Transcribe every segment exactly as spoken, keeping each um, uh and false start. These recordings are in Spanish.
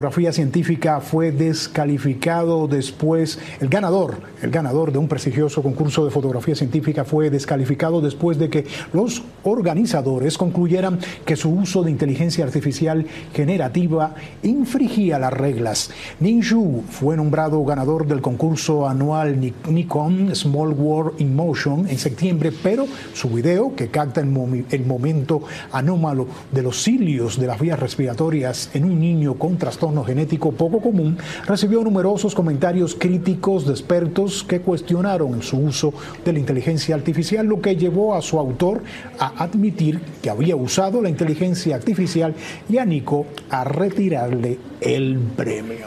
Fotografía científica fue descalificado después, el ganador, el ganador de un prestigioso concurso de fotografía científica fue descalificado después de que los organizadores concluyeran que su uso de inteligencia artificial generativa infringía las reglas. Ning Zhu fue nombrado ganador del concurso anual Nikon Small World in Motion en septiembre, pero su video, que capta el, mom- el momento anómalo de los cilios de las vías respiratorias en un niño con trastorno genético poco común, recibió numerosos comentarios críticos de expertos que cuestionaron su uso de la inteligencia artificial, lo que llevó a su autor a admitir que había usado la inteligencia artificial y a Nico a retirarle el premio.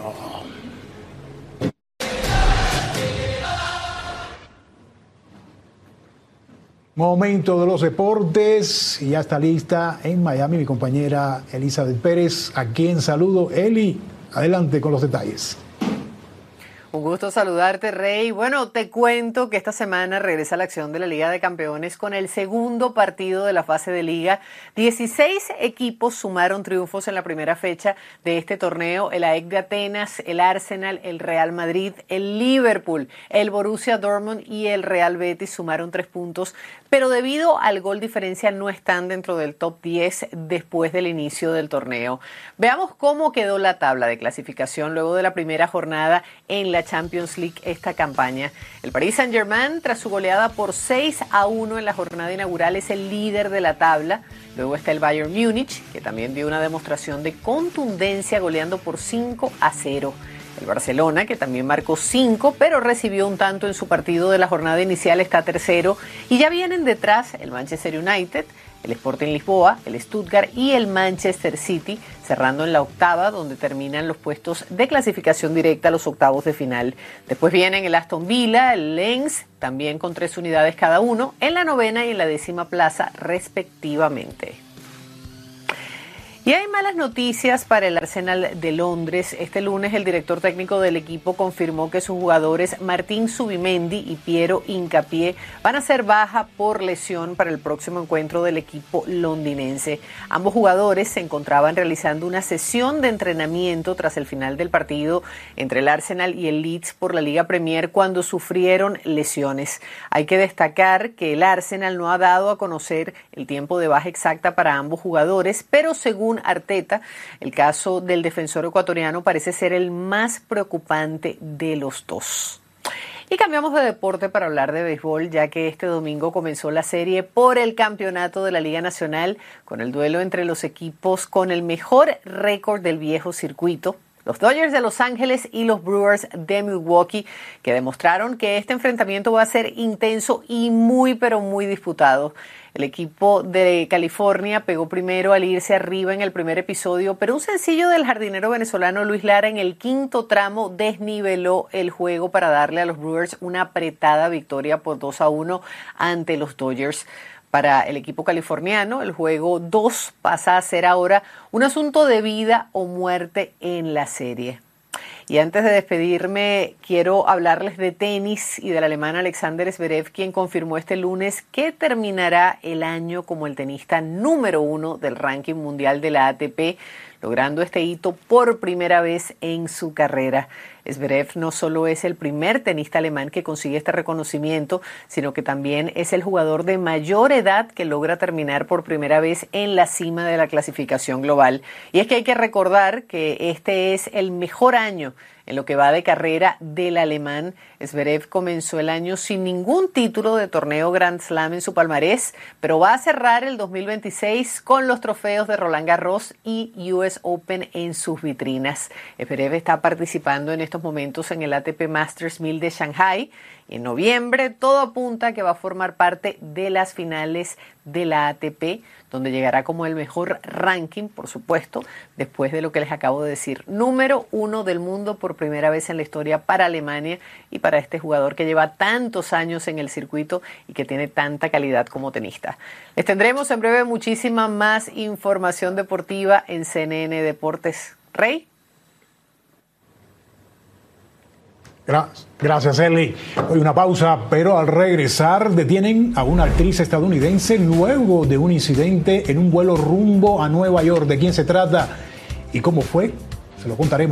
Momento de los deportes, y ya está lista en Miami mi compañera Elizabeth Pérez, a quien saludo. Eli, adelante con los detalles. Un gusto saludarte, Rey. Bueno, te cuento que esta semana regresa la acción de la Liga de Campeones con el segundo partido de la fase de liga. dieciséis equipos sumaron triunfos en la primera fecha de este torneo. El A E C de Atenas, el Arsenal, el Real Madrid, el Liverpool, el Borussia Dortmund y el Real Betis sumaron tres puntos, pero debido al gol diferencia no están dentro del top diez después del inicio del torneo. Veamos cómo quedó la tabla de clasificación luego de la primera jornada en la Champions League esta campaña. El Paris Saint-Germain, tras su goleada por seis a uno en la jornada inaugural, es el líder de la tabla. Luego está el Bayern Múnich, que también dio una demostración de contundencia goleando por cinco a cero. El Barcelona, que también marcó cinco, pero recibió un tanto en su partido de la jornada inicial, está tercero. Y ya vienen detrás el Manchester United, el Sporting Lisboa, el Stuttgart y el Manchester City, cerrando en la octava, donde terminan los puestos de clasificación directa a los octavos de final. Después vienen el Aston Villa, el Lens, también con tres unidades cada uno, en la novena y en la décima plaza, respectivamente. Y hay malas noticias para el Arsenal de Londres. Este lunes el director técnico del equipo confirmó que sus jugadores Martín Zubimendi y Piero Hincapié van a ser baja por lesión para el próximo encuentro del equipo londinense. Ambos jugadores se encontraban realizando una sesión de entrenamiento tras el final del partido entre el Arsenal y el Leeds por la Liga Premier cuando sufrieron lesiones. Hay que destacar que el Arsenal no ha dado a conocer el tiempo de baja exacta para ambos jugadores, pero según Arteta, el caso del defensor ecuatoriano parece ser el más preocupante de los dos. Y cambiamos de deporte para hablar de béisbol, ya que este domingo comenzó la serie por el campeonato de la Liga Nacional con el duelo entre los equipos con el mejor récord del viejo circuito, los Dodgers de Los Ángeles y los Brewers de Milwaukee, que demostraron que este enfrentamiento va a ser intenso y muy pero muy disputado. El equipo de California pegó primero al irse arriba en el primer episodio, pero un sencillo del jardinero venezolano Luis Lara en el quinto tramo desniveló el juego para darle a los Brewers una apretada victoria por dos a uno ante los Dodgers. Para el equipo californiano, el juego dos pasa a ser ahora un asunto de vida o muerte en la serie. Y antes de despedirme, quiero hablarles de tenis y del alemán Alexander Zverev, quien confirmó este lunes que terminará el año como el tenista número uno del ranking mundial de la A T P, logrando este hito por primera vez en su carrera. Zverev no solo es el primer tenista alemán que consigue este reconocimiento, sino que también es el jugador de mayor edad que logra terminar por primera vez en la cima de la clasificación global. Y es que hay que recordar que este es el mejor año en lo que va de carrera del alemán. Zverev comenzó el año sin ningún título de torneo Grand Slam en su palmarés, pero va a cerrar el dos mil veintiséis con los trofeos de Roland Garros y U S Open en sus vitrinas. Zverev está participando en estos momentos en el A T P Masters mil de Shanghai. Y en noviembre todo apunta a que va a formar parte de las finales de la A T P, donde llegará como el mejor ranking, por supuesto, después de lo que les acabo de decir. Número uno del mundo por primera vez en la historia para Alemania y para este jugador que lleva tantos años en el circuito y que tiene tanta calidad como tenista. Les tendremos en breve muchísima más información deportiva en C N N Deportes. Rey. Gracias, Eli. Hoy una pausa, pero al regresar detienen a una actriz estadounidense luego de un incidente en un vuelo rumbo a Nueva York. ¿De quién se trata y cómo fue? Se lo contaremos.